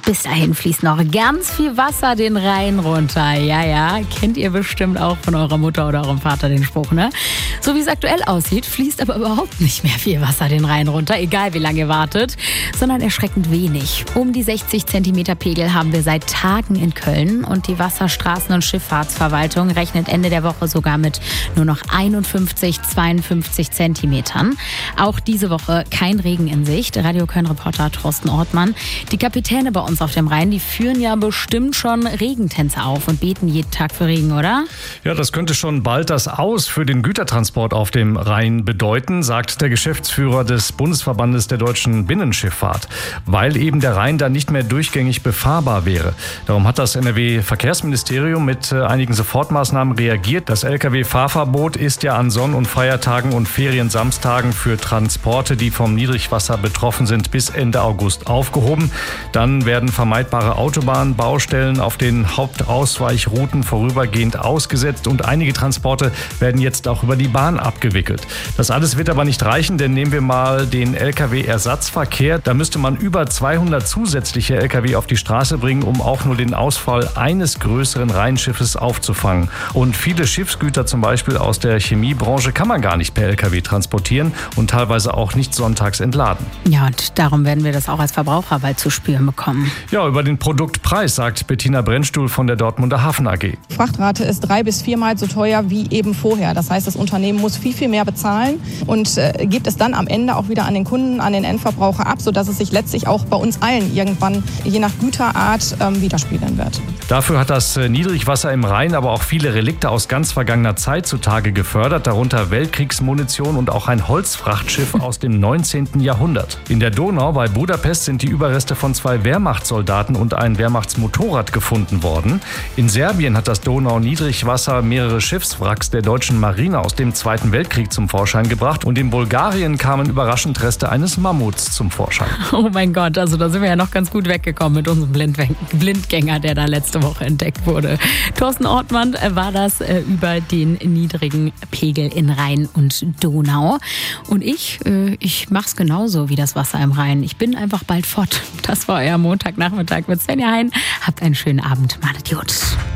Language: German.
Bis dahin fließt noch ganz viel Wasser den Rhein runter. Ja, kennt ihr bestimmt auch von eurer Mutter oder eurem Vater den Spruch, ne? So wie es aktuell aussieht, fließt aber überhaupt nicht mehr viel Wasser den Rhein runter, egal wie lange ihr wartet, sondern erschreckend wenig. Um die 60 Zentimeter Pegel haben wir seit Tagen in Köln und die Wasserstraßen- und Schifffahrtsverwaltung rechnet Ende der Woche sogar mit nur noch 51, 52 Zentimetern. Auch diese Woche kein Regen in Sicht. Radio Köln-Reporter Thorsten Ortmann. Die Kapitäne bei uns auf dem Rhein, die führen ja bestimmt schon Regentänze auf und beten jeden Tag für Regen, oder? Ja, das könnte schon bald das Aus für den Gütertransport auf dem Rhein bedeuten, sagt der Geschäftsführer des Bundesverbandes der deutschen Binnenschifffahrt, weil eben der Rhein dann nicht mehr durchgängig befahrbar wäre. Darum hat das NRW-Verkehrsministerium mit einigen Sofortmaßnahmen reagiert. Das Lkw-Fahrverbot ist ja an Sonn- und Feiertagen und Feriensamstagen für Transporte, die vom Niedrigwasser betroffen sind, bis Ende August aufgehoben. Dann werden vermeidbare Autobahnbaustellen auf den Hauptausweichrouten vorübergehend ausgesetzt und einige Transporte werden jetzt auch über die Bahn abgewickelt. Das alles wird aber nicht reichen, denn nehmen wir mal den Lkw-Ersatzverkehr. Da müsste man über 200 zusätzliche Lkw auf die Straße bringen, um auch nur den Ausfall eines größeren Rheinschiffes aufzufangen. Und viele Schiffsgüter, zum Beispiel aus der Chemiebranche, kann man gar nicht per Lkw transportieren und teilweise auch nicht sonntags entladen. Ja, und darum werden wir das auch als Verbraucher bald zu spüren bekommen. Ja, über den Produktpreis sagt Bettina Brennstuhl von der Dortmunder Hafen AG. Frachtrate ist 3- bis 4-mal so teuer wie eben vorher. Das heißt, das Unternehmen muss viel mehr bezahlen und gibt es dann am Ende auch wieder an den Kunden, an den Endverbraucher ab, sodass es sich letztlich auch bei uns allen irgendwann je nach Güterart widerspiegeln wird. Dafür hat das Niedrigwasser im Rhein aber auch viele Relikte aus ganz vergangener Zeit zutage gefördert, darunter Weltkriegsmunition und auch ein Holzfrachtschiff aus dem 19. Jahrhundert. In der Donau bei Budapest sind die Überreste von 2 Wehrmachtssoldaten und ein Wehrmachtsmotorrad gefunden worden. In Serbien hat das Donau-Niedrigwasser mehrere Schiffswracks der deutschen Marine aus dem Zweiten Weltkrieg zum Vorschein gebracht und in Bulgarien kamen überraschend Reste eines Mammuts zum Vorschein. Oh mein Gott, also da sind wir ja noch ganz gut weggekommen mit unserem Blindgänger, der da letzte Woche entdeckt wurde. Thorsten Ortmann war das über den niedrigen Pegel in Rhein und Donau. Und ich mach's genauso wie das Wasser im Rhein. Ich bin einfach bald fort. Das war euer Montagnachmittag mit Svenja Hein. Habt einen schönen Abend. Macht gut.